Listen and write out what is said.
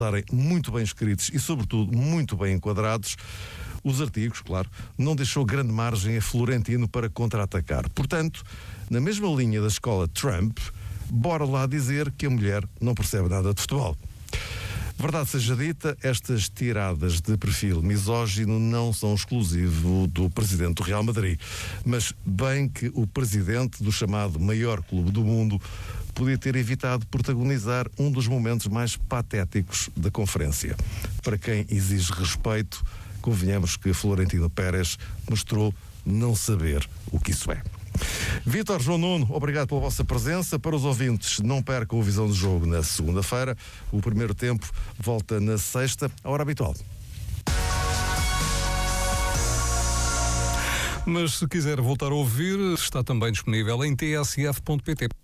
estarem muito bem escritos e, sobretudo, muito bem enquadrados, os artigos, claro, não deixou grande margem a Florentino para contra-atacar. Portanto, na mesma linha da escola Trump, bora lá dizer que a mulher não percebe nada de futebol. Verdade seja dita, estas tiradas de perfil misógino não são exclusivo do presidente do Real Madrid, mas bem que o presidente do chamado maior clube do mundo podia ter evitado protagonizar um dos momentos mais patéticos da conferência. Para quem exige respeito, convenhamos que Florentino Pérez mostrou não saber o que isso é. Vítor, João Nuno, obrigado pela vossa presença. Para os ouvintes, não percam a Visão do Jogo na segunda-feira. O primeiro tempo volta na sexta, à hora habitual. Mas se quiser voltar a ouvir, está também disponível em tsf.pt.